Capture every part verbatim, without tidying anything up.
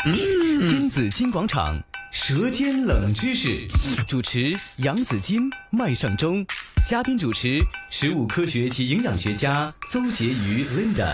新紫金廣場舌尖冷知識，主持楊紫金、麥尚中，嘉賓主持食物科學及營養學家鄒婕妤 Linda。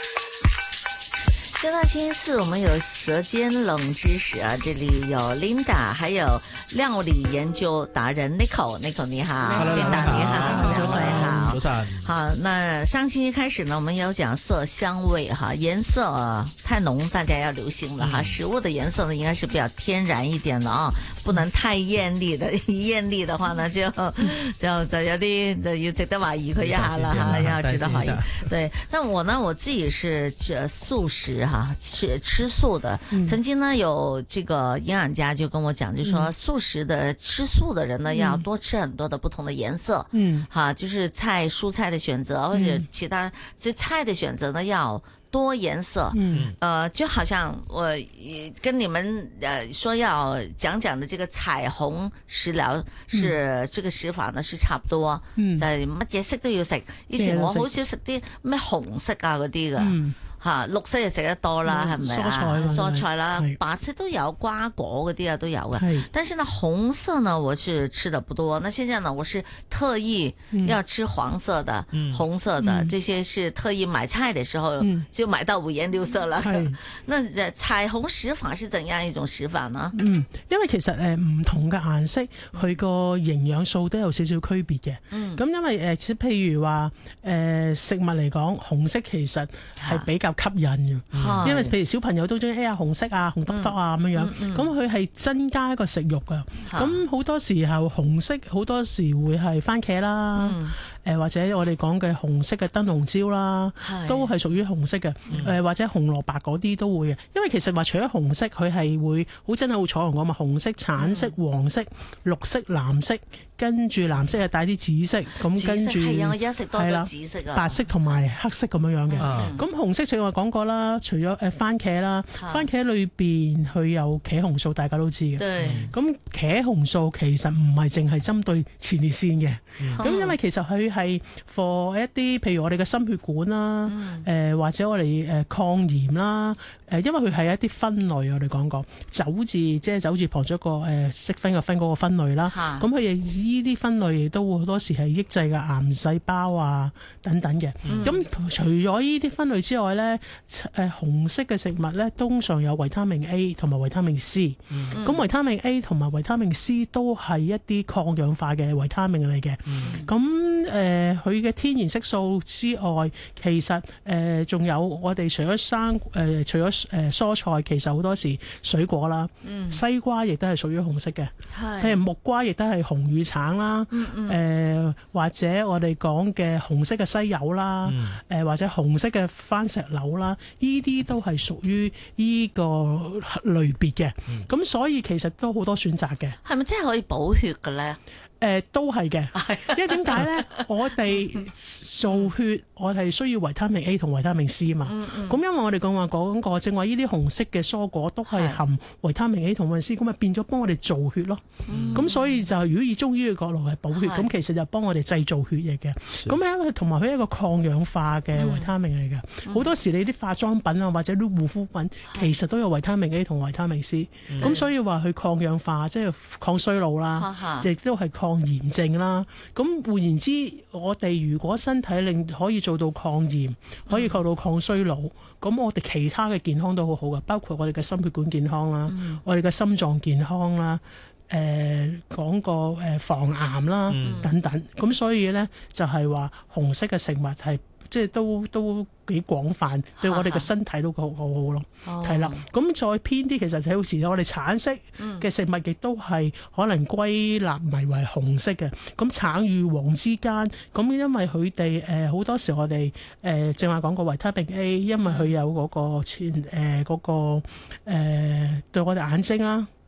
又到星期四，我們有舌尖冷知識啊！這裏有 Linda，還有料理研究達人 Nico，Nico 你好 ，Linda 你好，兩位好， 早晨。 好，那上星期開始呢，我們有講色香味哈，顏色啊太濃，大家要留心了哈。食物的顏色呢，應該是比較天然一點的啊，不能太艷麗的，一艷麗的話呢，就就就有啲就要值得懷疑佢一下啦哈，要值得懷疑。對，但我呢，我自己是這素食。哈，吃吃素的，嗯、曾經呢有這個營養家就跟我講，就說素食的、嗯、吃素的人呢，要多吃很多的不同的顏色，嗯，哈，就是菜蔬菜的選擇、嗯、或者其他就菜的選擇呢要多顏色，嗯，呃，就好像我跟你們呃說要講講的這個彩虹食療是、嗯、這個食法呢是差不多，嗯，就係乜嘢色都要食，以前我好少食啲咩紅色啊嗰啲噶。嗯吓，綠色就食得多啦，係咪啊？蔬菜、蔬菜啦，白色都有，瓜果嗰啲啊都有嘅。但是呢，紅色呢，我是吃的不多。那現在呢，我是特意要吃黃色的、嗯、紅色的、嗯，這些是特意買菜的時候、嗯、就買到五顏六色啦。那彩虹食法是怎樣一種食法呢？ 嗯，因為其實誒唔同嘅顏色，佢個營養素都有少少區別嘅。嗯，咁因為誒，譬如話誒食物嚟講，紅色其實係比較吸引嘅、嗯，因為譬如小朋友都中意哎呀紅色啊紅篤篤啊咁樣樣，咁佢係增加一個食慾噶。咁、嗯、好多時候紅色好多時會係番茄啦，誒、嗯呃、或者我哋講嘅紅色嘅燈籠椒啦，都係屬於紅色嘅。誒、嗯呃、或者紅蘿蔔嗰啲都會嘅，因為其實話除咗紅色，佢係會好真係好彩虹㗎嘛，紅色、橙色、黃色、綠色、藍色。跟住藍色係帶啲紫色，咁跟住係啊，我一食多咗紫色啊， 白色同埋黑色咁樣樣嘅。咁、嗯、紅色正話講過啦，除咗誒番茄啦，番茄裏邊佢有茄紅素，大家都知嘅。咁茄紅素其實唔係淨係針對前列腺嘅，咁、嗯、因為其實佢係 for 一啲譬如我哋嘅心血管啦，誒、嗯呃、或者我哋誒抗炎啦，誒因為佢係一啲酚類，我哋講過酒字即係酒字旁咗個誒色酚嘅酚嗰個酚類啦，咁佢亦呢啲分類亦都會好多時係抑制嘅癌細胞啊等等嘅。咁、嗯、除咗呢啲分類之外咧，誒紅色嘅食物咧，通常有維他命 A 同埋維他命 C。咁、嗯、維他命 A 同埋維他命 C 都係一啲抗氧化嘅維他命嚟嘅。咁誒佢嘅天然色素之外，其實誒仲、呃、有我哋除咗生誒、呃、除咗誒蔬菜，其實好多時水果啦、嗯，西瓜亦都係屬於紅色嘅。譬如木瓜亦都係紅與橙啦，誒、嗯嗯呃、或者我哋講嘅紅色嘅西柚啦，誒、嗯呃、或者紅色嘅番石榴啦，呢啲都係屬於呢個類別嘅。咁、嗯、所以其實都好多選擇嘅。 係咪真係可以補血嘅咧？ 誒、呃、都係嘅，因為點解咧？我哋造血，我係需要維他命 A 同維他命 C 嘛。咁、嗯嗯、因為我哋講話講過，正話呢啲紅色嘅蔬果都係含維他命 A 同維他命 C，咁咪變咗幫我哋造血咯。咁、嗯、所以就如果以中醫嘅角度係補血，咁其實就幫我哋製造血液嘅。咁因為同埋佢係一個抗氧化嘅維他命嚟嘅。好、嗯、多時你啲化妝品啊，或者啲護膚品，其實都有維他命 A 同維他命 C。咁、嗯、所以話佢抗氧化，即係抗衰老啦，亦都係抗抗炎症啦，咁換言之，我哋如果身體令可以做到抗炎，可以做到抗衰老，咁、嗯、我哋其他嘅健康都好好嘅，包括我哋嘅心血管健康啦、嗯，我哋嘅心臟健康啦，誒、呃、講個誒防癌啦、嗯、等等，咁所以咧就係、是、話紅色嘅食物係。即係都都幾廣泛，對我哋嘅身體都好好好咯。係啦，咁再偏啲，其實就好似我哋橙色嘅食物，亦都係可能歸納為為紅色嘅。咁橙與黃之間，咁因為佢哋誒好多時我哋誒正話講過維他命 A， 因為佢有嗰個前誒嗰個誒對我哋眼睛啦。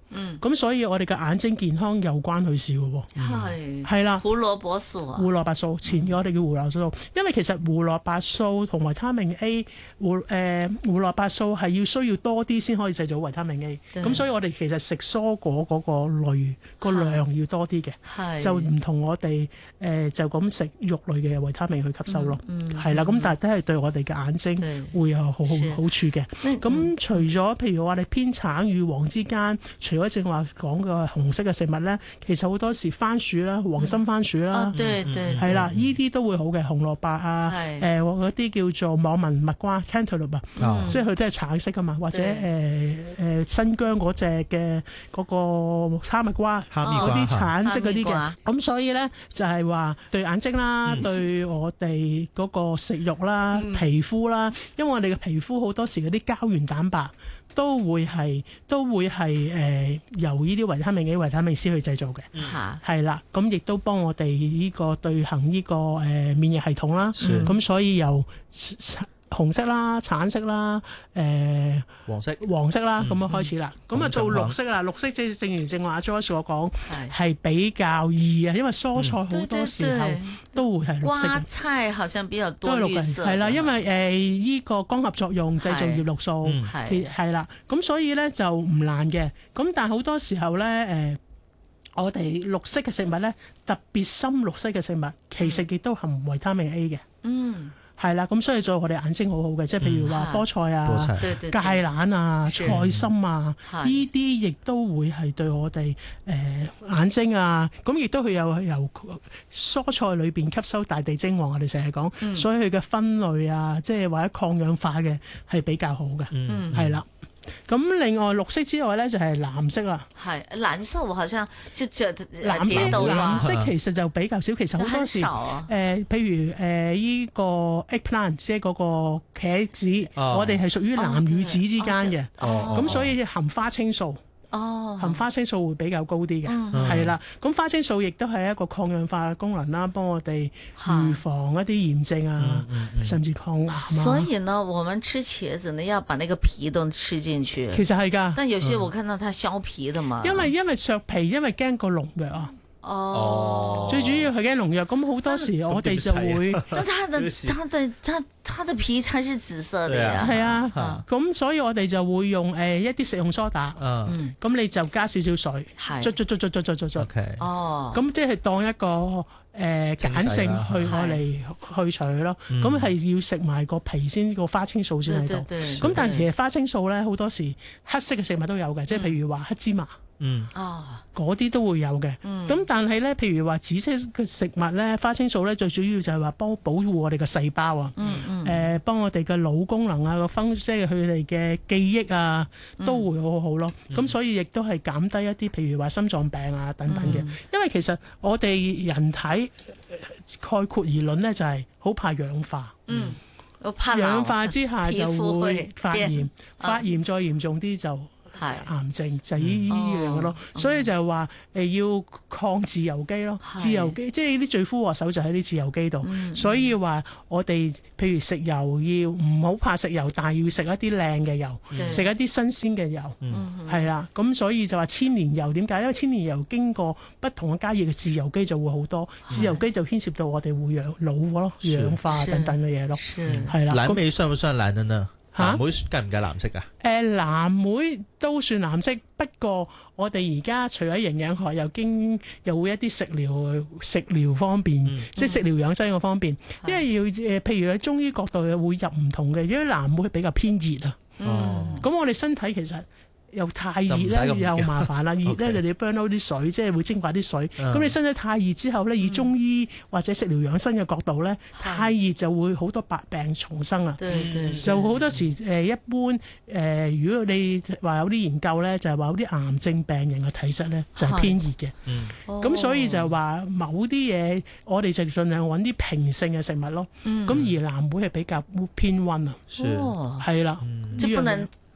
嗯，咁所以我哋嘅眼睛健康有關佢事嘅喎。 係係啦， 胡蘿蔔素啊， 胡蘿蔔素，前我哋叫胡蘿蔔素，因為其實胡蘿蔔素同維他命 A， 胡誒、呃、胡蘿蔔素係要需要多啲先可以製造維他命 A， 咁所以我哋其實食蔬果嗰個類個量要多啲嘅，就唔同我哋誒、呃、就咁食肉類嘅維他命去吸收咯，係啦、嗯，咁、嗯、但係都係對我哋嘅眼睛會有好好好處嘅。咁、嗯、除咗譬如話你偏橙與黃之間，除咗正話講嘅紅色嘅食物咧，其實好多時番薯啦、黃心番薯啦，係啦，呢啲都會好嘅，紅蘿蔔啊，誒嗰啲叫做網紋蜜瓜 cantaloupe 啊，嗯、即係佢都係橙色噶嘛，或者誒誒、呃、新疆嗰隻嘅嗰個哈密瓜，嗰啲橙色嗰啲嘅，咁所以咧就係話對眼睛啦，嗯、對我哋嗰個食慾啦、嗯、皮膚啦，因為我哋嘅皮膚好多時嗰啲膠原蛋白都會係都會係誒、呃、由呢啲維他命 A、維他命 C 去製造嘅，係啦、嗯，咁亦都幫我哋呢個對行呢個誒免疫系統啦，咁、嗯、所以由紅色啦、橙色啦、誒、呃、 黃色、 黃色啦，咁樣開始啦。咁啊、嗯、到綠色啦，綠色即係正如正話阿 Joyce 所講，係比較易啊，因為蔬菜好多時候都會係綠色嘅。瓜菜好像比較多綠色， 係啦，因為誒依、呃這個光合作用製造葉綠素係係啦，咁、嗯、所以咧就唔難嘅。咁但係好多時候咧誒、呃，我哋綠色嘅食物咧，特別深綠色嘅食物，其實亦都含維他命 A 嘅。嗯。係啦，咁所以做我哋眼睛好好嘅，即係譬如話菠菜啊、芥蘭啊、菜心啊，呢啲亦都會係對我哋誒、呃、眼睛啊，咁亦都佢有由蔬菜裏邊吸收大地精華，我哋成日講，嗯、所以佢嘅分類啊，即係或者抗氧化嘅係比較好嘅，係啦、嗯。咁另外綠色之外咧就係、是、藍色啦，係藍色我好像就就藍色藍色其實就比較少，其實好多時誒、啊呃，譬如誒依、呃這個 eggplant 即係嗰個茄子，哦、我哋係屬於藍與紫之間嘅，咁、哦哦、所以含花青素。哦，含花青素會比較高啲嘅，係啦、嗯。咁花青素亦都係一個抗氧化嘅功能啦，幫我哋預防一啲炎症啊，嗯嗯、甚至抗癌啊。 所以呢，我們吃茄子呢，要把那個皮都吃進去。 其實係㗎， 但有些我看到它削皮的嘛。 因為因為削皮，因為驚個農藥啊。哦，最主要係驚農藥，咁好多時我哋就會， 但它的它的它它的皮才是紫色的呀， 係啊，咁所以我哋就會用誒一啲食用梳打，嗯，咁你就加少少水，係，捽捽捽捽捽捽捽捽，哦，咁即係當一個誒鹼性去我嚟去除咯，咁係要食埋個皮先，個花青素先喺度，咁但係其實花青素咧好多時黑色嘅食物都有嘅，即係譬如話黑芝麻。嗯，哦，嗰啲都會有嘅，咁、嗯、但係咧，譬如話紫色嘅食物咧，花青素咧，最主要就係話幫保護我哋嘅細胞啊，嗯嗯，誒、呃，幫我哋嘅腦功能啊，個分即係佢哋嘅記憶啊，都會好好咯。咁、嗯、所以亦都係減低一啲，譬如話心臟病啊等等嘅。嗯、因為其實我哋人體概括而論咧，就係好怕氧化，嗯，怕氧化之下就會發炎，發炎再嚴重啲就。係癌症就係呢呢樣嘅咯，哦、所以就係話誒要抗自由基咯，是自由基即係啲罪魁禍首就喺啲自由基度，嗯、所以話我哋譬如食油要唔好怕食油，但係要食一啲靚嘅油，食、嗯、一啲新鮮嘅油，係啦、嗯，咁所以就話千年油點解？因為千年油經過不同嘅加熱嘅自由基就會好多，是自由基就牽涉到我哋會養老咯、氧化等等嘅嘢咯，係啦。 藍莓算唔算藍的呢？藍莓計唔計藍色噶？誒、 呃，藍莓都算藍色，不過我哋而家除咗營養學，又經又會一啲食療食療方面，嗯、即係食療養生嘅方面，嗯、因為要誒、呃，譬如喺中醫角度會入唔同嘅，因為藍莓比較偏熱啊。哦、嗯，咁我哋身體其實。又太熱咧，又麻煩啦。熱咧就你要 burn out 啲水，即係會蒸發啲水。咁、嗯、你身體太熱之後咧，以中醫或者食療養生嘅角度咧，嗯、太熱就會好多百病重生啊。就好多時誒一般誒、呃，如果你話有啲研究咧，就係話有啲癌症病人嘅體質咧就係偏熱嘅。咁、嗯、所以就係話某啲嘢，我哋就盡量揾啲平性嘅食物咯。咁、嗯、而藍莓係比較偏溫啊。係啦， 即係不能。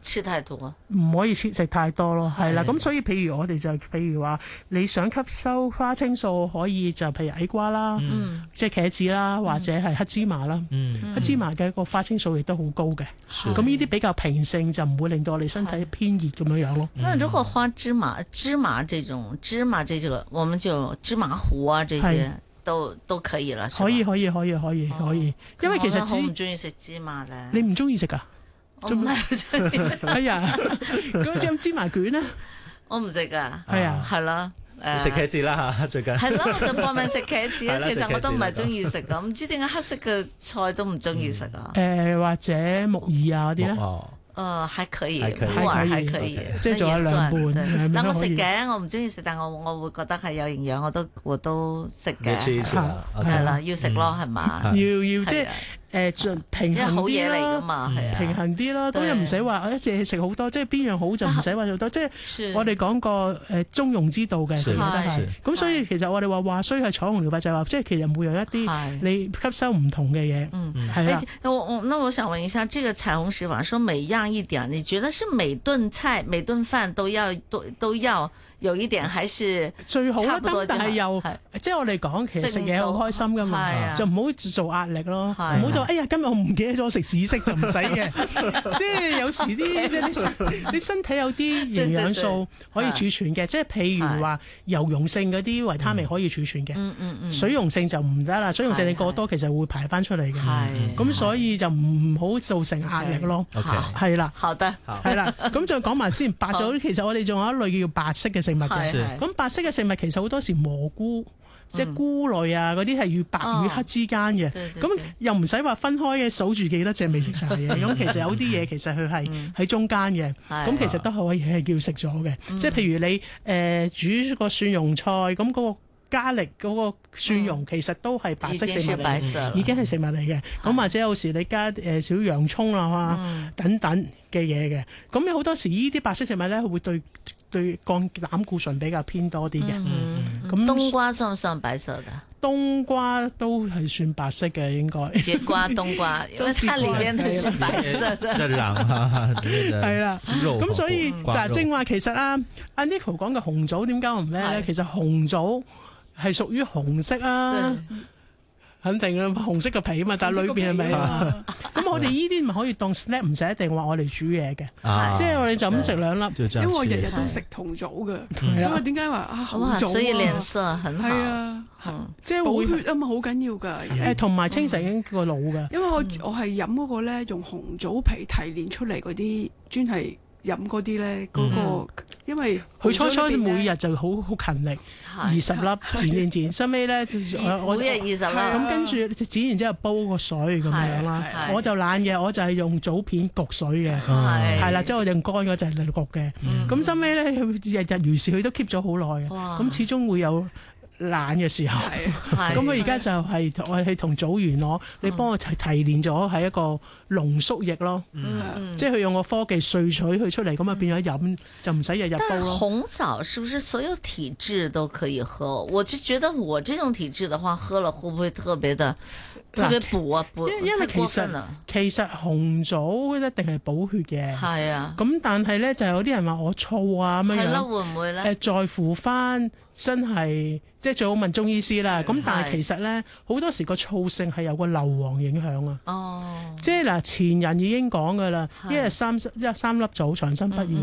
吃太多， 唔可以切食太多咯，係啦。咁所以譬如我哋就譬如話，你想吸收花青素，可以就譬如矮瓜啦， 嗯、 即係茄子啦，或者係黑芝麻啦。 嗯、 黑芝麻嘅個花青素亦都好高嘅。咁呢啲比較平性，就唔會令到我哋身體偏熱咁樣樣咯。 那如果花芝麻、芝麻這種芝麻這個，我們就芝麻糊啊，這些都都可以啦。 可以可以可以可以可以，因為其實好唔中意食芝麻咧。 你唔中意食噶？ 我唔係好中意。 哎呀，咁隻芝麻卷咧， 我唔食噶。 係啊， 係啦。 食茄子啦嚇，最近係咯，我就搏命食茄子啊！其實我都唔係中意食噶，唔知點解黑色嘅菜都唔中意食啊。 誒或者木耳啊嗰啲咧。 誒，還可以， 還可以偶爾還可以， 即係做一兩半。 但我食嘅，我唔中意食，但我我會覺得係有營養，我都我都食嘅。係啦，要食咯，係嘛？ 要要即係誒盡平衡好嘢嚟㗎嘛，係啊， 平衡啲啦。咁又唔使話一隻食好多，即係邊樣好就唔使話好多。即係我哋講過誒中庸之道嘅，成日都係。咁所以其實我哋話話雖係彩虹療法就係話，即係其實每樣一啲你吸收唔同嘅嘢。嗯，係啦。 我我那我想問一下，這個彩虹食法說每樣一點，你覺得是每頓菜、每頓飯都要都都要有一點，還是最好啦？但係又即係我哋講，其實食嘢好開心噶嘛，就唔好做壓力咯，唔好就哎呀今日我唔記得咗食屎色就唔使嘅，即係有時啲即係你身你身體有啲營養素可以儲存嘅，即係譬如話油溶性嗰啲維他命可以儲存嘅，水溶性就唔得啦，水溶性你過多其實會排翻出嚟嘅，咁所以就唔好造成壓力咯，係啦， 好得， 係啦，咁再講埋先，白咗其實我哋仲有一類叫白色嘅食物嘅，咁白色嘅食物其實好多時蘑菇。即係菇類啊，嗰啲係與白與黑之間嘅，咁又唔使話分開嘅，數住幾多隻未食晒嘅，咁其實有啲嘢其實佢係喺中間嘅，咁其實都可以係叫食咗嘅。即係譬如你誒煮個蒜蓉菜，咁嗰個加力嗰個蒜蓉其實都係白色食物嚟嘅，已經係食物嚟嘅。咁或者有時你加誒少洋葱啊等等嘅嘢嘅，咁有好多時呢啲白色食物咧會對對降膽固醇比較偏多啲嘅。 咁冬瓜算唔算白色嘅？ 冬瓜都係算白色嘅，應該。 節瓜、冬瓜，因為它裏邊都是白色嘅。 係啦，咁所以就係正話，其實啊，阿 Nico 講嘅紅棗點解唔咩咧？其實紅棗係屬於紅色啊。肯定啦，紅色嘅皮嘛，但係裏邊係咪？咁我哋呢啲咪可以當 snack， 唔使一定話我哋煮嘢嘅，即係我哋就咁食兩粒。 因為我日日都食紅棗嘅，所以點解話啊紅棗啊？ 所以臉色很好。 係啊， 即係補血啊嘛，好緊要㗎。 誒，同埋清洗個腦㗎。 因為我我係飲嗰個咧，用紅棗皮提煉出嚟嗰啲，專係飲嗰啲咧，嗰個因為佢初初每日就好好勤力，二十粒剪剪剪，收尾咧我每日二十粒， 咁跟住剪完之後煲個水咁樣啦。我就懶嘅，我就係用棗片焗水嘅，係啦，即係我用乾嗰隻嚟焗嘅。咁收尾咧，日日如是，佢都 keep 咗好耐嘅。咁始終會有懶嘅時候，咁佢而家就係我係同組員攞，你幫我提提煉咗係一個濃縮液咯，嗯、即係佢用個科技萃取佢出嚟，咁啊變咗飲就唔使日日煲咯。 紅棗是不是所有體質都可以喝？我就覺得我這種體質的話，喝了會不會特別的特別補啊？補因因為其實其實紅棗一定係補血嘅，係啊。咁但係咧就有啲人話我燥啊咁樣樣，係啦，會唔會咧？誒，在乎翻真係。即係最好問中醫師啦，咁但係其實咧好多時個燥性係有個硫磺影響啊。哦，即係嗱前人已經講㗎啦，一日三一日三粒棗長生不老。